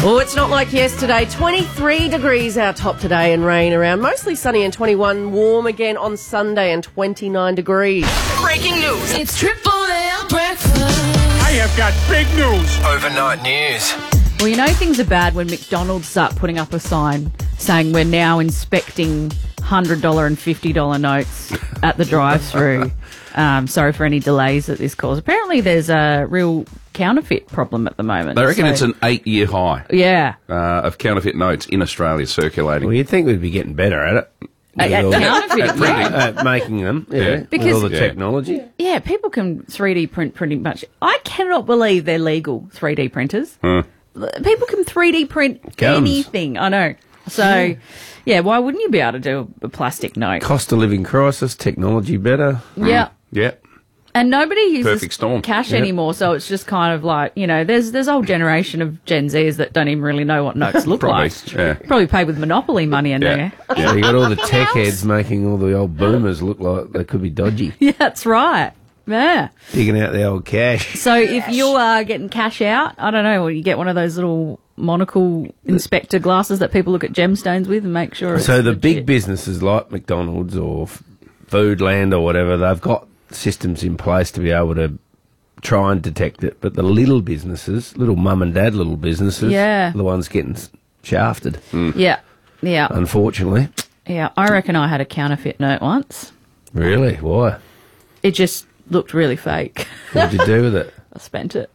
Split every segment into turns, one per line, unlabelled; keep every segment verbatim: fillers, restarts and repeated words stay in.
Oh, it's not like yesterday. twenty-three degrees our top today and rain around. Mostly sunny and twenty-one. Warm again on Sunday and twenty-nine degrees.
Breaking news. It's Triple M Breakfast.
I have got big news.
Overnight news.
Well, you know things are bad when McDonald's start putting up a sign saying we're now inspecting one hundred dollars and fifty dollars notes at the drive-thru. Um, sorry for any delays that this caused. Apparently there's a real counterfeit problem at the moment.
They reckon
so,
it's an eight-year high
yeah.
uh, of counterfeit notes in Australia circulating.
Well, you'd think we'd be getting better at it.
At, at
With all-
counterfeit,
at printing.
yeah.
at making them, yeah,
Yeah.
with
Because-
all the
Yeah.
technology.
Yeah, people can three D print pretty much. I cannot believe they're legal, three D printers.
Huh.
People can three D print
Gums.
anything. I know. So, yeah, why wouldn't you be able to do a plastic note?
Cost of living crisis, technology better.
Yeah.
Yeah.
And nobody uses
Perfect storm.
cash
Yeah.
anymore, so it's just kind of like, you know, there's there's a whole generation of Gen Zers that don't even really know what notes look
Probably,
like.
yeah.
Probably paid with Monopoly money in
Yeah.
there.
So you got all the tech heads making all the old boomers look like they could be dodgy,
Yeah, that's right. Yeah.
digging out the old cash.
So if you are getting cash out, I don't know, you get one of those little monocle inspector glasses that people look at gemstones with and make sure it's
So the
legit.
big businesses like McDonald's or F- Foodland or whatever, they've got systems in place to be able to try and detect it. But the little businesses, little mum and dad little businesses,
Yeah.
are the ones getting s- shafted,
Yeah. Yeah.
unfortunately.
Yeah. I reckon I had a counterfeit note once.
Really? Why?
It just looked really fake.
What did you do with it?
I spent it.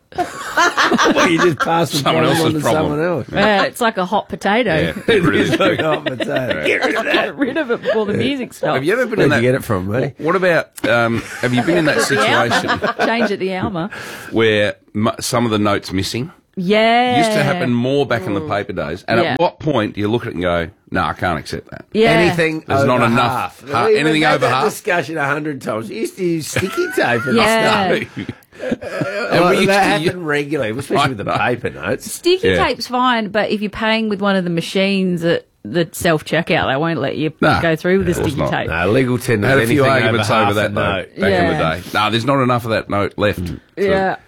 Well, you just pass the
Someone
problem on
else's
to
problem.
someone else.
Yeah, it's like a hot potato.
Yeah. It really is.
Like hot potato. Get rid of that.
Get rid of it before the music stops.
Have you ever been
Where'd
in
you
that?
get it from, me?
What about, um, have you been in that situation
Change at the Alma.
where m- some of the notes missing?
Yeah.
Used to happen more back in the paper days. And
Yeah.
at what point do you look at it and go, no, I can't accept that?
Yeah.
Anything
There's
over
not enough.
half.
Ha-
We've
anything
had
over
that
half?
discussion a hundred times. You used to use sticky tape and
Yeah.
stuff.
And
Like,
we used
that
to-
happened regularly, especially with the
I know.
paper notes.
Sticky
Yeah.
tape's fine, but if you're paying with one of the machines at the self-checkout, they won't let you
Nah.
go through with the
Of course
sticky
not.
tape.
No, legal tender.
I had a few arguments over,
half
that
a
note back in
Yeah.
the day. No, there's not enough of that note left.
Yeah.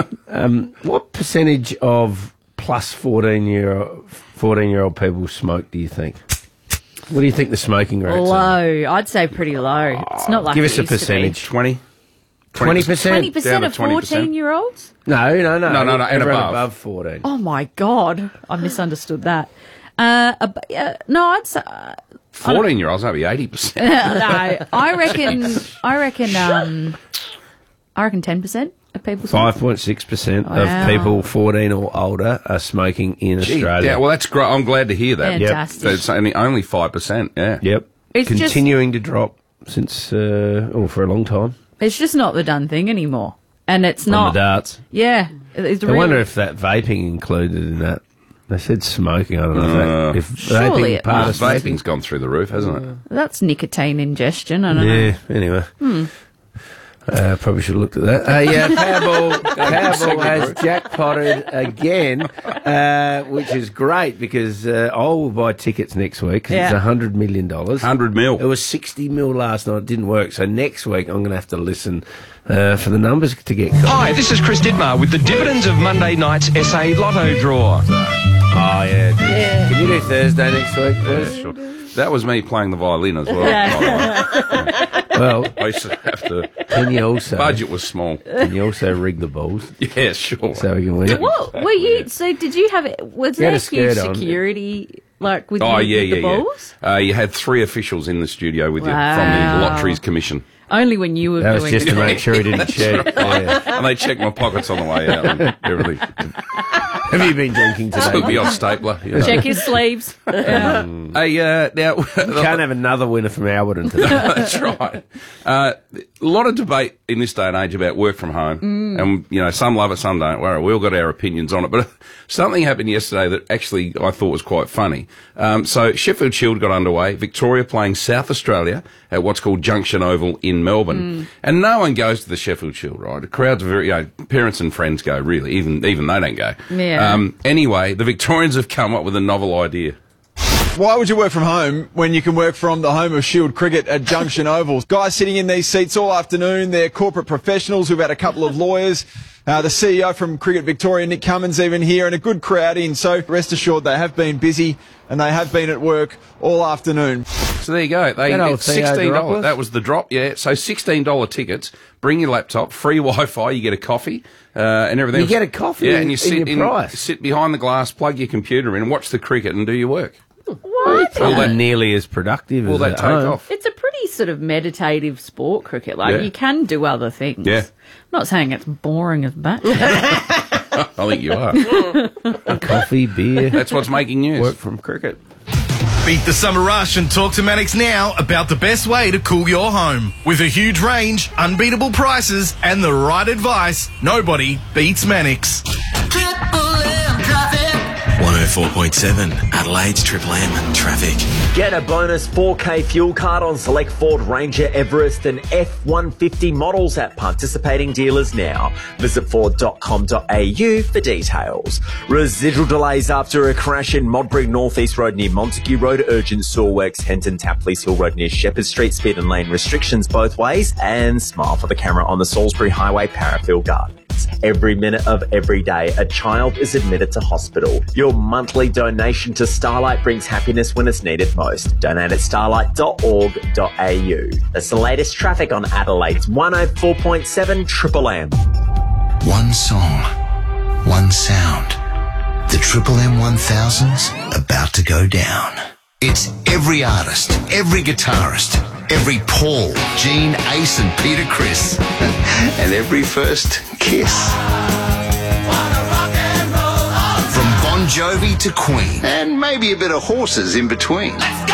What percentage of plus fourteen year fourteen year old people smoke? Do you think? What do you think the smoking rates are?
Low. I'd say pretty low. It's not like
Give
it
us a
used to be.
percentage.
twenty?
Twenty percent.
twenty percent
Down
of
to twenty percent.
fourteen-year-olds?
No, no, no,
No, no, no, and
Everyone
above.
above fourteen.
Oh, my God. I misunderstood that. Uh, ab- uh, no, I'd say... Uh,
fourteen-year-olds, that'd be eighty percent.
no, I reckon... I reckon... Um, I reckon ten percent of people smoke.
Five point six percent
Wow.
of people fourteen or older are smoking in Australia.
Yeah, well, that's great. I'm glad to hear that.
Fantastic.
So it's only, only five percent, yeah.
Yep,
It's just-
continuing to drop since uh, oh for a long time.
It's just not the done thing anymore. And it's
On
not...
the darts.
Yeah. It's
I
really,
wonder if that vaping included in that. They said smoking. I don't know
Uh,
if, that, if
surely
vaping
it
part of
must.
smoking.
Vaping's gone through the roof, hasn't it?
That's nicotine ingestion. I don't know.
Yeah. Anyway. Uh, probably should have looked at that. Uh, yeah, Powerball, Powerball has jackpotted again, uh, which is great because uh, I will buy tickets next week because it's
Yeah.
one hundred million dollars.
one hundred mil.
It was sixty mil last night. It didn't work. So next week I'm going to have to listen uh, for the numbers to get caught.
Hi, this is Chris Didmar with the dividends of Monday night's S A Lotto draw.
Oh, yeah. Can you do Thursday next week, please?
Sure. That was me playing the violin as well. by the way.
Well,
I used to have to...
can you also,
Budget was small.
can you also rig the balls
Yeah, sure.
so we can win?
What were you? So did you have? Was
You had
there
a
huge
skirt on.
security like with,
Oh,
you,
yeah,
with
yeah,
the
yeah.
balls?
Uh, you had three officials in the studio with you from
Wow.
the Lotteries Commission.
Only when you were
That was
doing
just
it.
to make sure he didn't cheat. Yeah.
And they checked my pockets on the way out and everything.
Have you been drinking
Took
today?
me off stapler. You know.
Check his sleeves. Yeah.
Hey, uh, now...
You can't have another winner from Alberton today.
That's right. Uh, a lot of debate in this day and age about work from home.
Mm.
And, you know, some love it, some don't. Well, we all got our opinions on it. But something happened yesterday that actually I thought was quite funny. Um, so Sheffield Shield got underway. Victoria playing South Australia at what's called Junction Oval in Melbourne.
Mm.
And no one goes to the Sheffield Shield, right? The crowds are very, you know, parents and friends go, really. Even, even they don't go.
Yeah.
Um, anyway, the Victorians have come up with a novel idea.
Why would you work from home when you can work from the home of Shield Cricket at Junction Oval? Guys sitting in these seats all afternoon, they're corporate professionals. We've had a couple of lawyers. Uh, the C E O from Cricket Victoria, Nick Cummins, even here, and a good crowd in. So rest assured they have been busy and they have been at work all afternoon.
So there you go. They
That old
it's sixteen
Theo
dollars.
Dropoulos.
That was the drop, yeah. So sixteen dollars tickets. Bring your laptop, free Wi-Fi. You get a coffee uh, and everything.
You get a coffee
yeah,
in-
and you
in
sit
your price.
sit behind the glass, plug your computer in, and watch the cricket and do your work.
What?
All that,
nearly as productive
all
as
that
at
take
home.
off.
It's a pretty sort of meditative sport, cricket. Like,
Yeah.
you can do other things.
Yeah.
I'm not saying it's boring as bat.
I think you are.
Coffee, beer,
That's what's making news.
work from cricket.
Beat the summer rush and talk to Mannix now about the best way to cool your home. With a huge range, unbeatable prices, and the right advice, nobody beats Mannix.
one oh four point seven, Adelaide's Triple M traffic.
Get a bonus four K fuel card on select Ford Ranger, Everest and F one fifty models at participating dealers now. Visit ford dot com dot a u for details. Residual delays after a crash in Modbury Northeast Road near Montague Road, urgent sewer works, Henton Tapley's Hill Road near Shepherd Street, speed and lane restrictions both ways, and smile for the camera on the Salisbury Highway, Parafield Gardens. Every minute of every day, a child is admitted to hospital. Your monthly donation to Starlight brings happiness when it's needed most. Donate at starlight dot org dot a u. That's the latest traffic on Adelaide's one oh four point seven Triple M.
One song, one sound. The Triple M one thousand's about to go down. It's every artist, every guitarist, every Paul, Gene, Ace and Peter Chris, and every first kiss. From Bon Jovi to Queen, and maybe a bit of horses in between.